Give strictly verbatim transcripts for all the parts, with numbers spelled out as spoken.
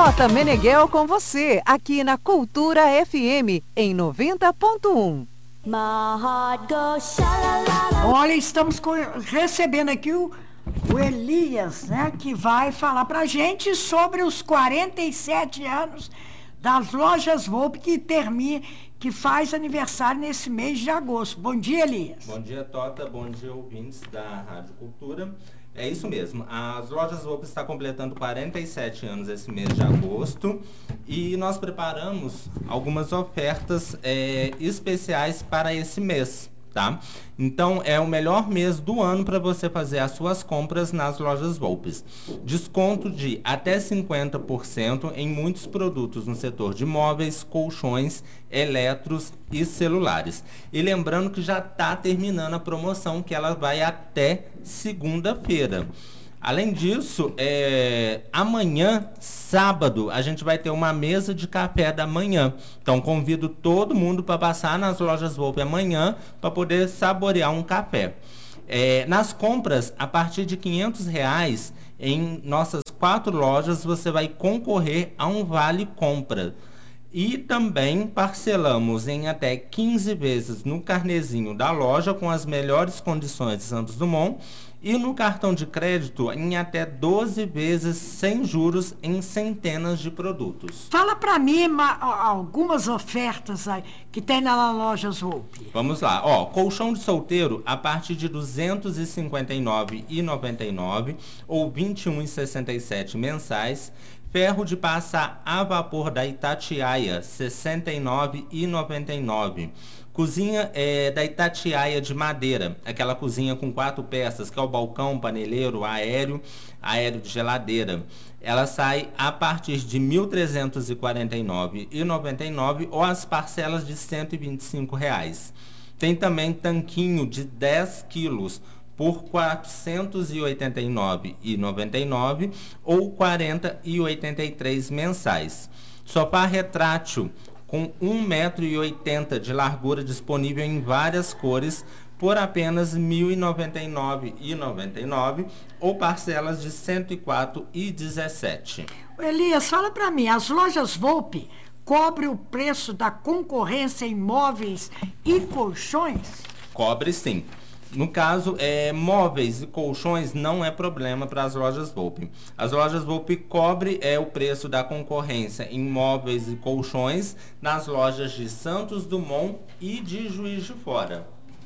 Tota Meneghel com você, aqui na Cultura F M, em noventa ponto um. Olha, estamos co- recebendo aqui o, o Elias, né, que vai falar pra gente sobre os quarenta e sete anos das Lojas Volpe, que termina, que faz aniversário nesse mês de agosto. Bom dia, Elias. Bom dia, Tota. Bom dia, ouvintes da Rádio Cultura. É isso mesmo, as Lojas Volpe está completando quarenta e sete anos esse mês de agosto e nós preparamos algumas ofertas é, especiais para esse mês, tá? Então, é o melhor mês do ano para você fazer as suas compras nas Lojas Volpe. Desconto de até cinquenta por cento em muitos produtos no setor de móveis, colchões, eletros e celulares. E lembrando que já está terminando a promoção, que ela vai até segunda-feira. Além disso, é, amanhã, sábado, a gente vai ter uma mesa de café da manhã. Então, convido todo mundo para passar nas Lojas Volpe amanhã para poder saborear um café. É, nas compras, a partir de quinhentos reais, em nossas quatro lojas, você vai concorrer a um vale compra. E também parcelamos em até quinze vezes no carnezinho da loja com as melhores condições de Santos Dumont e no cartão de crédito em até doze vezes sem juros em centenas de produtos. Fala pra mim ma- algumas ofertas aí que tem na Lojas Volpe. Vamos lá, ó, colchão de solteiro a partir de duzentos e cinquenta e nove reais e noventa e nove centavos ou vinte e um reais e sessenta e sete centavos mensais. Ferro de passa a vapor da Itatiaia, sessenta e nove reais e noventa e nove centavos. Cozinha é, da Itatiaia de madeira, aquela cozinha com quatro peças, que é o balcão, paneleiro, aéreo, aéreo de geladeira. Ela sai a partir de mil trezentos e quarenta e nove reais e noventa e nove centavos ou as parcelas de cento e vinte e cinco reais. Tem também tanquinho de dez quilos, por quatrocentos e oitenta e nove reais e noventa e nove centavos ou quarenta reais e oitenta e três centavos mensais. Sofá retrátil com um metro e oitenta centímetros de largura disponível em várias cores por apenas mil e noventa e nove reais e noventa e nove centavos ou parcelas de cento e quatro reais e dezessete centavos. Elias, fala pra mim, as Lojas Volpe cobrem o preço da concorrência em móveis e colchões? Cobre sim. No caso, é, móveis e colchões não é problema para as Lojas Volpe. As Lojas Volpe cobre é, o preço da concorrência em móveis e colchões nas lojas de Santos Dumont e de Juiz de Fora.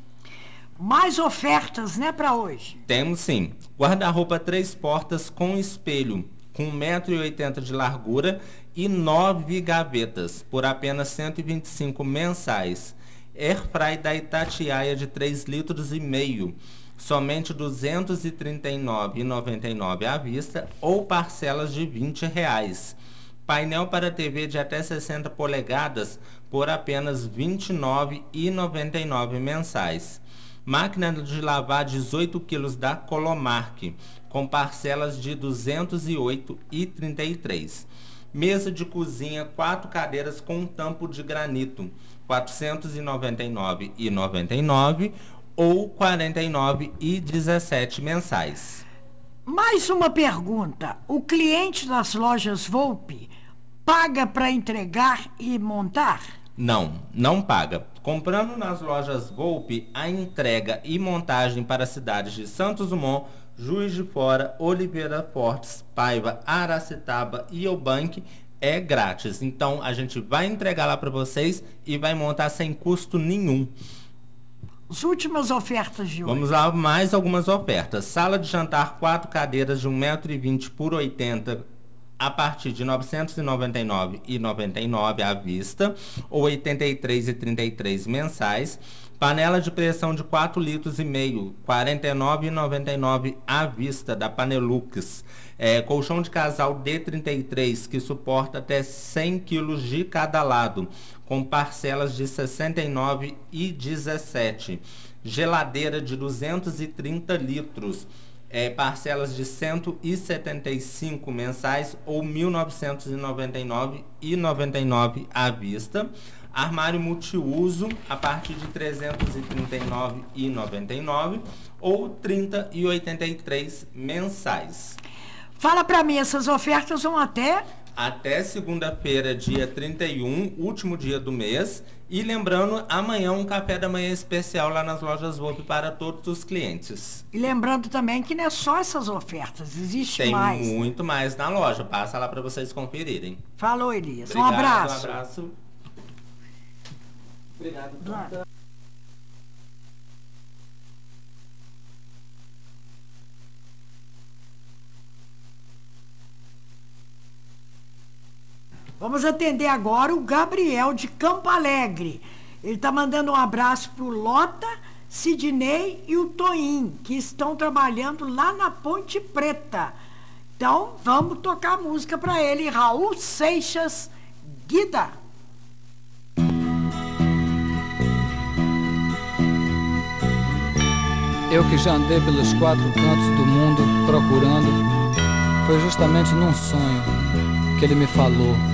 Mais ofertas, né, pra hoje? Temos sim. Guarda-roupa três portas com espelho, com um metro e oitenta centímetros de largura e nove gavetas, por apenas cento e vinte e cinco reais mensais. Airfry da Itatiaia de três litros e meio, somente duzentos e trinta e nove reais e noventa e nove centavos à vista ou parcelas de vinte reais. Painel para T V de até sessenta polegadas por apenas vinte e nove reais e noventa e nove centavos mensais. Máquina de lavar dezoito quilos da Colomark, com parcelas de duzentos e oito reais e trinta e três centavos. Mesa de cozinha, quatro cadeiras com tampo de granito, quatrocentos e noventa e nove reais e noventa e nove centavos ou quarenta e nove reais e dezessete centavos mensais. Mais uma pergunta. O cliente das Lojas Volpe paga para entregar e montar? Não, não paga. Comprando nas Lojas Volpe, a entrega e montagem para as cidades de Santos Dumont, Juiz de Fora, Oliveira Fortes, Paiva, Aracitaba e Eubank é grátis. Então, a gente vai entregar lá para vocês e vai montar sem custo nenhum. As últimas ofertas de hoje. Vamos lá, mais algumas ofertas. Sala de jantar, quatro cadeiras de um metro e vinte por oitenta a partir de novecentos e noventa e nove reais e noventa e nove centavos à vista ou oitenta e três reais e trinta e três centavos mensais. Panela de pressão de quatro litros e meio, quarenta e nove reais e noventa e nove centavos à vista da Panelux. É, colchão de casal D trinta e três que suporta até cem quilos de cada lado, com parcelas de sessenta e nove reais e dezessete centavos. Geladeira de duzentos e trinta litros. É, parcelas de cento e setenta e cinco mensais ou mil novecentos e noventa e nove reais e noventa e nove centavos à vista. Armário multiuso a partir de trezentos e trinta e nove reais e noventa e nove centavos ou trinta reais e oitenta e três centavos mensais. Fala para mim, essas ofertas vão até até segunda-feira, dia trinta e um, último dia do mês. E lembrando, amanhã um café da manhã especial lá nas lojas Volpe para todos os clientes. E lembrando também que não é só essas ofertas, existe Tem mais. Tem muito mais na loja, passa lá para vocês conferirem. Falou, Elias. Obrigado, um abraço. Um abraço. Obrigado. Claro. Vamos atender agora o Gabriel de Campo Alegre. Ele está mandando um abraço para o Lota, Sidney e o Toim, que estão trabalhando lá na Ponte Preta. Então, vamos tocar música para ele. Raul Seixas, Guida. Eu que já andei pelos quatro cantos do mundo procurando, foi justamente num sonho que ele me falou.